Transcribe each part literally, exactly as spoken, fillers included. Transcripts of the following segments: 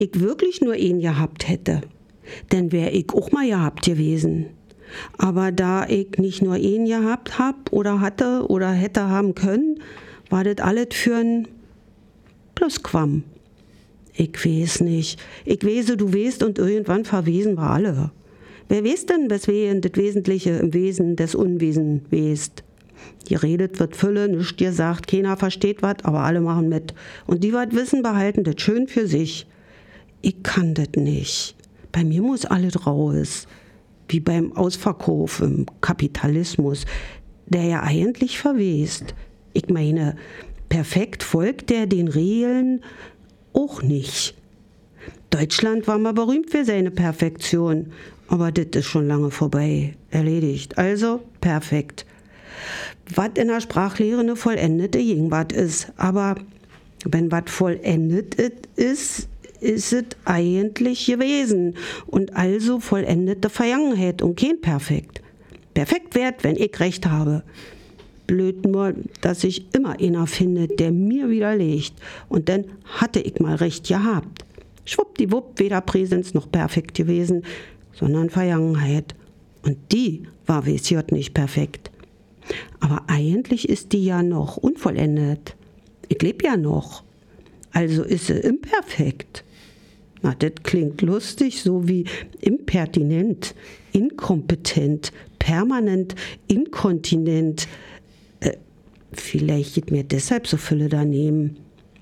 ich wirklich nur einen gehabt hätte, dann wäre ich auch mal gehabt gewesen. Aber da ich nicht nur einen gehabt hab oder hatte oder hätte haben können, war das alles für ein Plusquam. Ich weiß nicht. Ich weiß, du weißt und irgendwann verwesen wir alle. Wer weiß denn, weswegen das Wesentliche im Wesen des Unwesen weißt? Geredet wird Fülle, nichts gesagt, keiner versteht was, aber alle machen mit. Und die, was wissen, behalten das schön für sich. Ich kann das nicht. Bei mir muss alles raus. Wie beim Ausverkauf im Kapitalismus, der ja eigentlich verwest. Ich meine, perfekt folgt der den Regeln auch nicht. Deutschland war mal berühmt für seine Perfektion, aber das ist schon lange vorbei, erledigt. Also perfekt. Was in der Sprachlehre eine vollendete Gegenwart ist, aber wenn was vollendet ist, ist es eigentlich gewesen und also vollendete Vergangenheit und kein Perfekt. Perfekt wird, wenn ich recht habe. Blöd nur, dass sich immer einer findet, der mir widerlegt. Und dann hatte ich mal recht gehabt. Schwuppdiwupp, weder Präsens noch perfekt gewesen, sondern Vergangenheit. Und die war wie es J nicht perfekt. Aber eigentlich ist die ja noch unvollendet. Ich lebe ja noch. Also ist sie imperfekt. Na, das klingt lustig, so wie impertinent, inkompetent, permanent, inkontinent. Äh, vielleicht geht mir deshalb so Fülle daneben.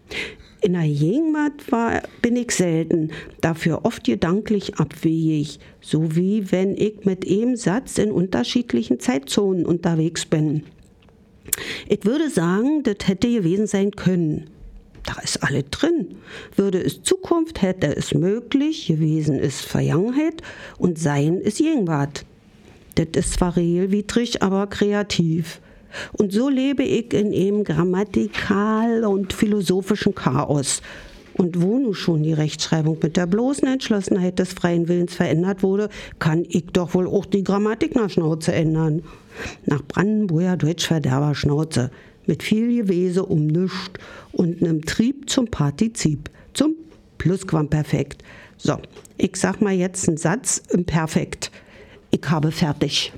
In der Gegenwart war, bin ich selten, dafür oft gedanklich abwegig, so wie wenn ich mit einem Satz in unterschiedlichen Zeitzonen unterwegs bin. Ich würde sagen, das hätte gewesen sein können. Da ist alles drin. Würde es Zukunft, hätte es möglich, gewesen ist Vergangenheit und Sein ist Gegenwart. Das ist zwar regelwidrig, aber kreativ. Und so lebe ich in einem grammatikal und philosophischen Chaos. Und wo nun schon die Rechtschreibung mit der bloßen Entschlossenheit des freien Willens verändert wurde, kann ich doch wohl auch die Grammatik nach Schnauze ändern. Nach Brandenburger Deutschverderber Schnauze. Mit viel Gewese um nischt und einem Trieb zum Partizip, zum Plusquamperfekt. So, ich sag mal jetzt einen Satz im Perfekt. Ich habe fertig.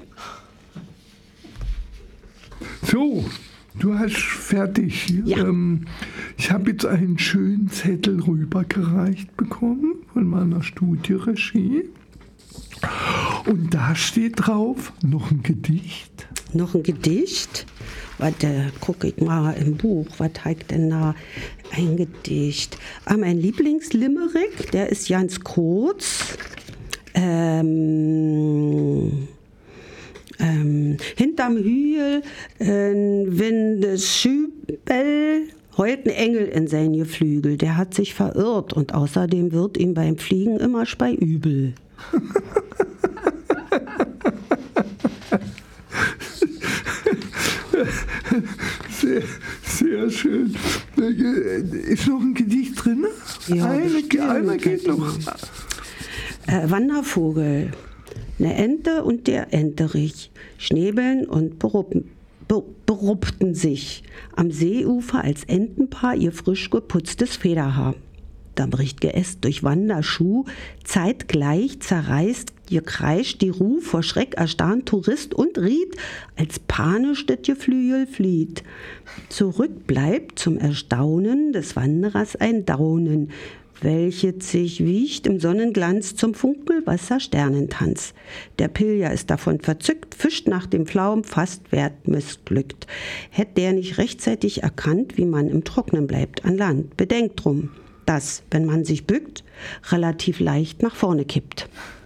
So, du hast fertig. Ja. Ähm, ich habe jetzt einen schönen Zettel rübergereicht bekommen von meiner Studieregie. Und da steht drauf noch ein Gedicht. Noch ein Gedicht? Warte, gucke ich mal im Buch. Was hat denn da? Ein Gedicht. Ah, mein Lieblingslimerick, der ist ganz kurz. Ähm... Ähm, hinterm Hügel, äh, wenn das Schübel heult ein Engel in sein Geflügel. Der hat sich verirrt und außerdem wird ihm beim Fliegen immer speiübel. Sehr, sehr schön. Ist noch ein Gedicht drin? Ja, eine, einer geht noch. Äh, Wandervogel. Eine Ente und der Enterich schnäbeln und beruppen, be, beruppten sich am Seeufer als Entenpaar ihr frisch geputztes Federhaar. Da bricht Geäst durch Wanderschuh, zeitgleich zerreißt, gekreischt die Ruh, vor Schreck erstarrt Tourist und Ried, als panisch das Geflügel flieht. Zurück bleibt zum Erstaunen des Wanderers ein Daunen, welches sich wiegt im Sonnenglanz zum Funkelwasser Sternentanz. Der Pilger ist davon verzückt, fischt nach dem Pflaum, fast wert missglückt. Hätt der nicht rechtzeitig erkannt, wie man im Trocknen bleibt an Land, bedenkt drum, dass, wenn man sich bückt, relativ leicht nach vorne kippt.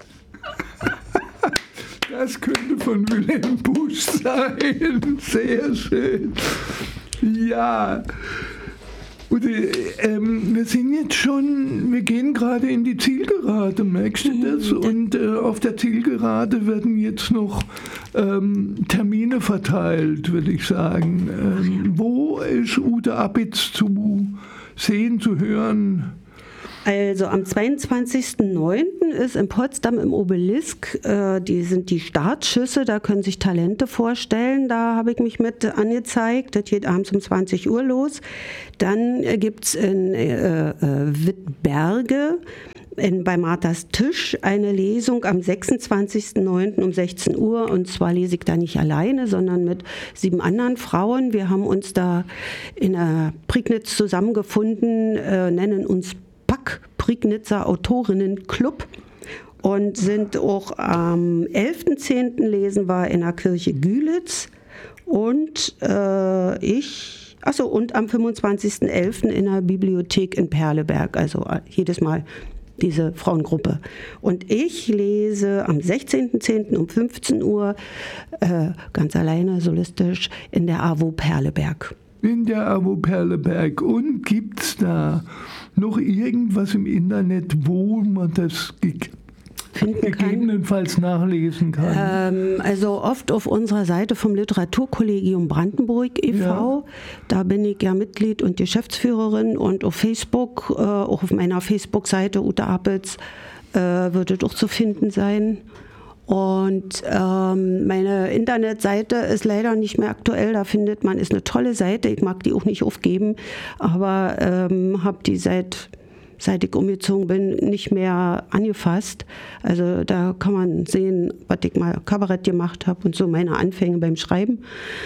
Das könnte von Wilhelm Busch sein. Sehr schön. Ja. Und, ähm, wir sind jetzt schon, wir gehen gerade in die Zielgerade, merkst du das? Und äh, auf der Zielgerade werden jetzt noch ähm, Termine verteilt, würde ich sagen. Ähm, wo ist Ute Appitz zu sehen, zu hören? Also am zweiundzwanzigsten neunten ist in Potsdam im Obelisk, äh, die sind die Startschüsse, da können sich Talente vorstellen, da habe ich mich mit angezeigt, das geht abends um zwanzig Uhr los. Dann äh, gibt es in äh, äh, Wittberge in, bei Marthas Tisch eine Lesung am sechsundzwanzigsten neunten um sechzehn Uhr, und zwar lese ich da nicht alleine, sondern mit sieben anderen Frauen. Wir haben uns da in der Prignitz zusammengefunden, äh, nennen uns Pack Prignitzer Autorinnen-Club und sind auch am elften zehnten lesen wir in der Kirche Gülitz und äh, ich, achso, und am fünfundzwanzigsten elften in der Bibliothek in Perleberg, also jedes Mal diese Frauengruppe. Und ich lese am sechzehnten zehnten um fünfzehn Uhr äh, ganz alleine, solistisch, in der A W O Perleberg. In der A W O Perleberg. Und gibt es da noch irgendwas im Internet, wo man das ge- gegebenenfalls kann. nachlesen kann? Ähm, also oft auf unserer Seite vom Literaturkollegium Brandenburg e V. Ja. Da bin ich ja Mitglied und Geschäftsführerin, und auf Facebook, äh, auch auf meiner Facebook-Seite Ute Apitz, äh, wird es auch zu finden sein. Und ähm, meine Internetseite ist leider nicht mehr aktuell, da findet man, ist eine tolle Seite, ich mag die auch nicht aufgeben, aber ähm, habe die seit, seit ich umgezogen bin nicht mehr angefasst. Also da kann man sehen, was ich mal Kabarett gemacht habe und so meine Anfänge beim Schreiben.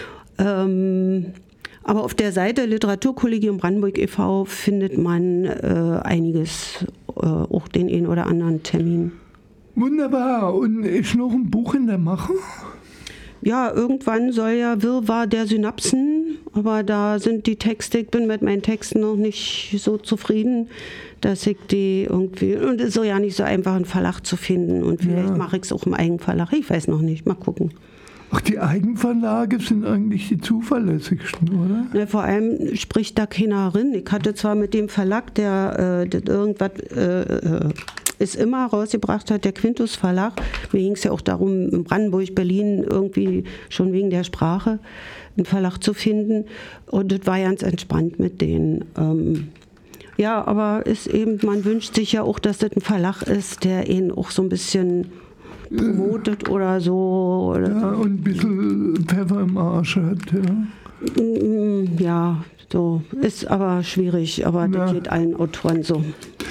Ähm, aber auf der Seite Literaturkollegium Brandenburg e V findet man äh, einiges, äh, auch den einen oder anderen Termin. Wunderbar. Und ist noch ein Buch in der Mache? Ja, irgendwann soll ja Wirrwarr der Synapsen, aber da sind die Texte, ich bin mit meinen Texten noch nicht so zufrieden, dass ich die irgendwie, und es ist so ja nicht so einfach, einen Verlag zu finden, und vielleicht ja. mache ich es auch im Eigenverlag, ich weiß noch nicht, mal gucken. Ach, die Eigenverlage sind eigentlich die zuverlässigsten, oder? Ja, vor allem spricht da keiner rein. Ich hatte zwar mit dem Verlag, der äh, irgendwas äh, ist immer rausgebracht hat, der Quintus Verlag. Mir ging es ja auch darum, in Brandenburg, Berlin irgendwie schon wegen der Sprache einen Verlag zu finden. Und das war ganz entspannt mit denen. Ähm, ja, aber ist eben, man wünscht sich ja auch, dass das ein Verlag ist, der ihn auch so ein bisschen promotet oder so. Oder ja, und ein bisschen Pfeffer im Arsch hat, ja. Ja, so. Ist aber schwierig, aber ja. Das geht allen Autoren so.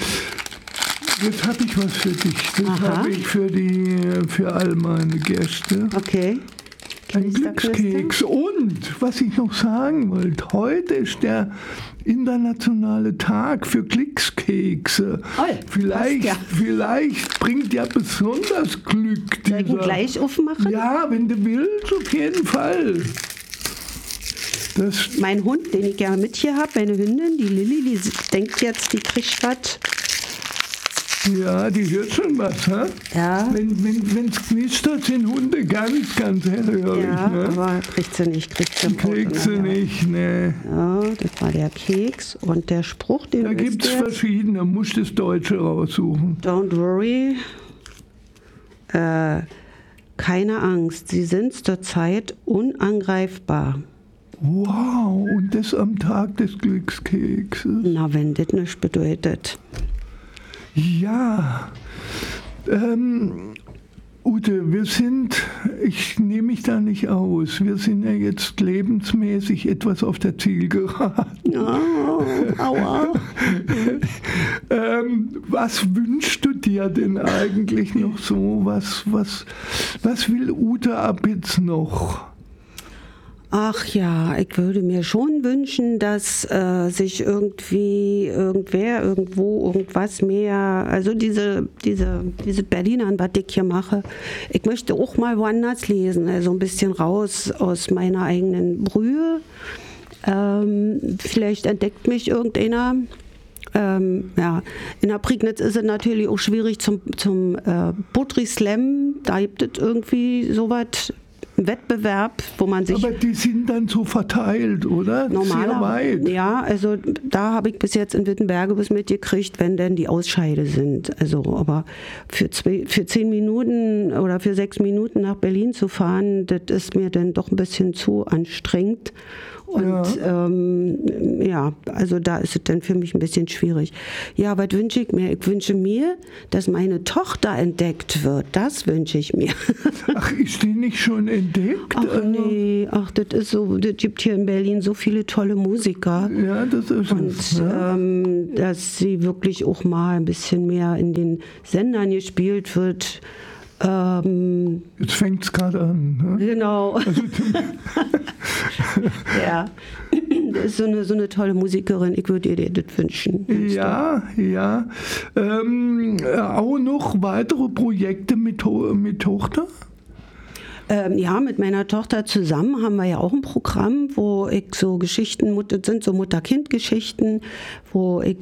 Jetzt habe ich was für dich. Das habe ich für, die, für all meine Gäste. Okay. Ein Glückskeks. Und, was ich noch sagen wollte, heute ist der internationale Tag für Glückskekse. Oh, vielleicht, ja. vielleicht bringt ja besonders Glück. Soll ich ihn gleich aufmachen? Ja, wenn du willst, auf jeden Fall. Das mein Hund, den ich gerne mit hier habe, meine Hündin, die Lilly, die denkt jetzt, die kriegt was. Ja, die hört schon was, hä? Ja. Wenn es wenn, knistert, sind Hunde ganz, ganz hellhörig. Ja, ne? aber kriegt sie nicht. Kriegt sie, kriegt sie nicht, ne. Ja, das war der Keks und der Spruch, den da gibt es verschiedene, musst das Deutsche raussuchen. Don't worry. Äh, keine Angst, sie sind zurzeit unangreifbar. Wow, und das am Tag des Glückskekses. Na, wenn das nicht bedeutet. Ja, ähm, Ute, wir sind, ich nehme mich da nicht aus, wir sind ja jetzt lebensmäßig etwas auf der Zielgeraden. Oh, aua. ähm, was wünschst du dir denn eigentlich noch so? Was, was, was will Ute Apitz noch? Ach ja, ich würde mir schon wünschen, dass äh, sich irgendwie irgendwer, irgendwo, irgendwas mehr, also diese, diese, diese Berliner, was ich hier mache, ich möchte auch mal woanders lesen, also ein bisschen raus aus meiner eigenen Brühe. Ähm, vielleicht entdeckt mich irgendeiner. Ähm, ja, in der Prignitz ist es natürlich auch schwierig zum, zum äh, Poetry Slam, da gibt es irgendwie sowas einen Wettbewerb, wo man sich... Aber die sind dann so verteilt, oder? Normaler, Sehr weit. Ja, also da habe ich bis jetzt in Wittenberge was mitgekriegt, wenn denn die Ausscheide sind. Also, aber für, zwei, für zehn Minuten oder für sechs Minuten nach Berlin zu fahren, das ist mir dann doch ein bisschen zu anstrengend. Und ja. Ähm, ja, also da ist es dann für mich ein bisschen schwierig. Ja, was wünsche ich mir? Ich wünsche mir, dass meine Tochter entdeckt wird. Das wünsche ich mir. Ach, ist die nicht schon entdeckt? Ach nee, ach, das ist so, das gibt hier in Berlin so viele tolle Musiker. Ja, das ist Und es. Ja. Ähm, dass sie wirklich auch mal ein bisschen mehr in den Sendern gespielt wird. Ähm, Jetzt fängt es gerade an. Ne? Genau. Also, ja, das ist so eine, so eine tolle Musikerin. Ich würde ihr das wünschen. Ja, ja. Ähm, auch noch weitere Projekte mit, mit Tochter? Ähm, ja, mit meiner Tochter zusammen haben wir ja auch ein Programm, wo ich so Geschichten, das sind so Mutter-Kind-Geschichten, wo ich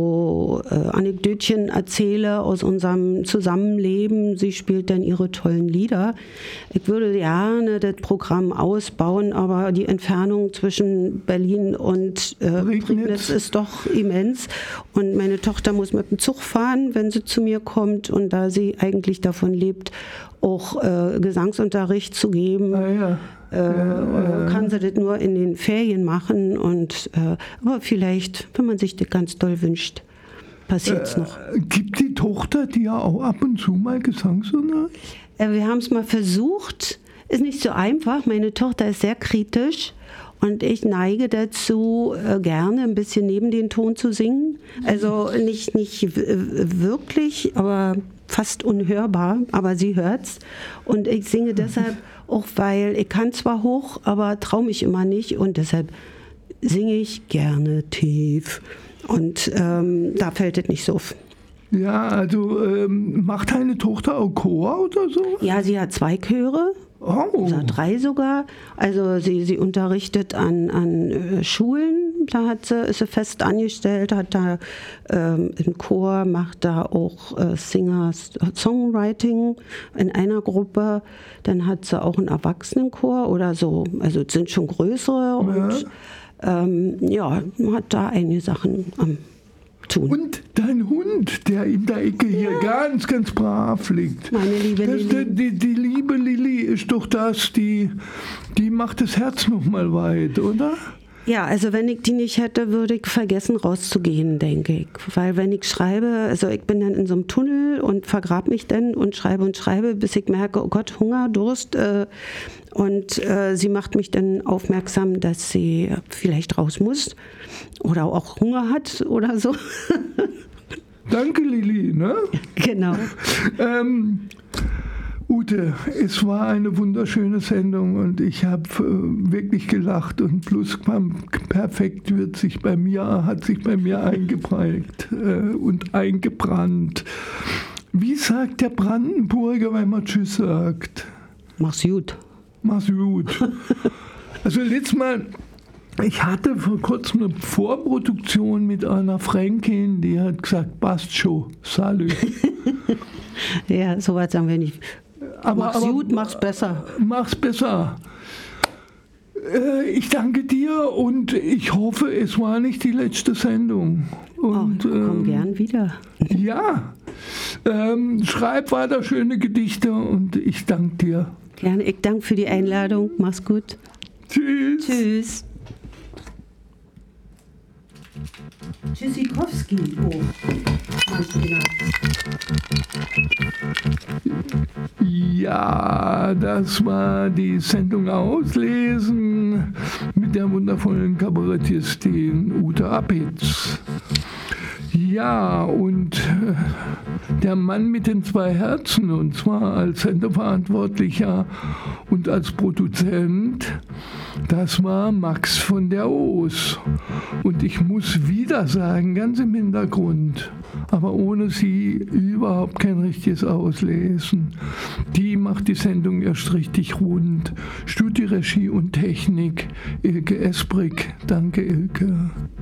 so äh, Anekdötchen erzähle aus unserem Zusammenleben. Sie spielt dann ihre tollen Lieder. Ich würde gerne das Programm ausbauen, aber die Entfernung zwischen Berlin und äh, Prignitz ist doch immens. Und meine Tochter muss mit dem Zug fahren, wenn sie zu mir kommt. Und da sie eigentlich davon lebt, auch äh, Gesangsunterricht zu geben, ah, ja. äh, ja, kann sie das nur in den Ferien machen. Und, äh, aber vielleicht, wenn man sich das ganz doll wünscht, passiert es äh, noch. Gibt die Tochter dir auch ab und zu mal Gesangsunterricht? Äh, wir haben es mal versucht. Ist nicht so einfach. Meine Tochter ist sehr kritisch. Und ich neige dazu, äh, gerne ein bisschen neben den Ton zu singen. Also nicht, nicht w- wirklich, aber fast unhörbar, aber sie hört's. Und ich singe deshalb auch, weil ich kann zwar hoch, aber traue mich immer nicht. Und deshalb singe ich gerne tief. Und ähm, da fällt es nicht so auf. Ja, also ähm, macht deine Tochter auch Chor oder so? Ja, sie hat zwei Chöre. Oh. Oder drei sogar. Also sie, sie unterrichtet an, an äh, Schulen, da hat sie, ist sie fest angestellt, hat da ähm, im Chor, macht da auch äh, Singer-Songwriting in einer Gruppe. Dann hat sie auch einen Erwachsenenchor oder so, also es sind schon größere. Und ja, ähm, ja hat da einige Sachen am tun. Und dein Hund, der in der Ecke hier ja. ganz, ganz brav liegt. Meine liebe das, Lilli. Die, die liebe Lilli ist doch das, die, die macht das Herz noch mal weit, oder? Ja, also wenn ich die nicht hätte, würde ich vergessen rauszugehen, denke ich. Weil wenn ich schreibe, also ich bin dann in so einem Tunnel und vergrab mich dann und schreibe und schreibe, bis ich merke, oh Gott, Hunger, Durst. Äh, und äh, sie macht mich dann aufmerksam, dass sie vielleicht raus muss oder auch Hunger hat oder so. Danke, Lilli, ne? Genau. ähm, Ute, es war eine wunderschöne Sendung und ich habe äh, wirklich gelacht und Plusquam-Perfekt wird sich bei mir, hat sich bei mir eingeprägt äh, und eingebrannt. Wie sagt der Brandenburger, wenn man Tschüss sagt? Mach's gut. Mach's gut. Also letztes Mal, ich hatte vor kurzem eine Vorproduktion mit einer Fränkin, die hat gesagt, passt schon, salü. Ja, so weit sagen wir nicht. Aber, mach's aber, gut, mach's besser. Mach's besser. Äh, ich danke dir und ich hoffe, es war nicht die letzte Sendung. Und, oh, komm ähm, gern wieder. Ja, ähm, schreib weiter schöne Gedichte und ich danke dir. Gerne, ich danke für die Einladung. Mach's gut. Tschüss. Tschüss. Tschüssikowski. Oh. Ja, das war die Sendung Auslesen mit der wundervollen Kabarettistin Ute Appitz. Ja, und der Mann mit den zwei Herzen, und zwar als Sendeverantwortlicher und als Produzent, das war Max von der Oos. Und ich muss wieder sagen, ganz im Hintergrund, aber ohne sie überhaupt kein richtiges Auslesen. Die macht die Sendung erst richtig rund. Studioregie und Technik, Ilke Esbrick. Danke, Ilke.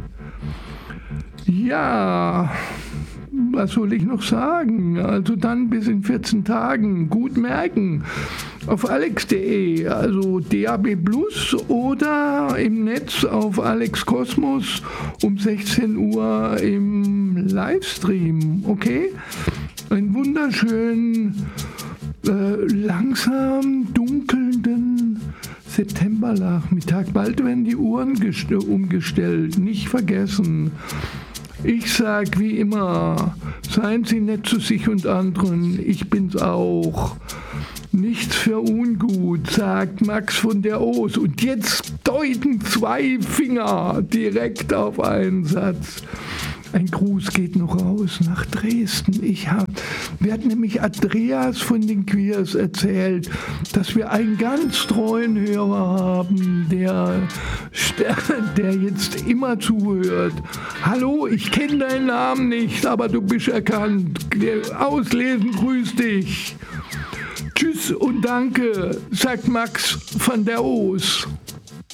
Ja, was soll ich noch sagen? Also dann bis in vierzehn Tagen. Gut merken. Auf alex punkt de, also D A B Plus oder im Netz auf Alex Kosmos um sechzehn Uhr im Livestream. Okay? Einen wunderschönen, äh, langsam dunkelnden Septembernachmittag. Bald werden die Uhren gest- umgestellt. Nicht vergessen. Ich sag wie immer, seien Sie nett zu sich und anderen. Ich bin's auch. Nichts für ungut, sagt Max von der Oos. Und jetzt deuten zwei Finger direkt auf einen Satz. Ein Gruß geht noch raus nach Dresden. Ich habe, mir hat nämlich Andreas von den Queers erzählt, dass wir einen ganz treuen Hörer haben, der, der jetzt immer zuhört. Hallo, ich kenne deinen Namen nicht, aber du bist erkannt. Auslesen, grüß dich. Tschüss und danke, sagt Max von der Oos.